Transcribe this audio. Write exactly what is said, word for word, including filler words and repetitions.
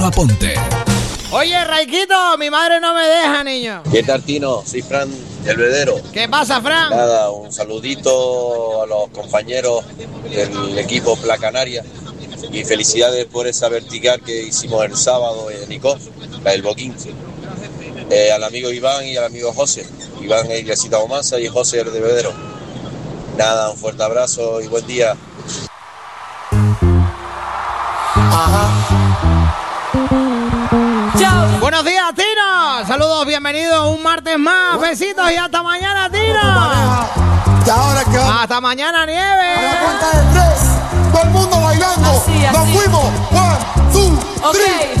Aponte. Oye, Raiquito, mi madre no me deja, niño. ¿Qué tal, Tino? Soy Fran del Vedero. ¿Qué pasa, Fran? Nada, un saludito a los compañeros del equipo Pla Canaria y felicidades por esa vertical que hicimos el sábado en Icó, la del Boquín. Eh, al amigo Iván y al amigo José. Iván es Iglesita Bomanza y José el de Vedero. Nada, un fuerte abrazo y buen día. Buenos días, Tino. Saludos, bienvenidos un martes más. Besitos y hasta mañana, Tino. ¿Y ahora qué va? Hasta mañana, Nieve. A la cuenta de tres. Todo el mundo bailando. Así, así. Nos fuimos. One, two, Ok. three.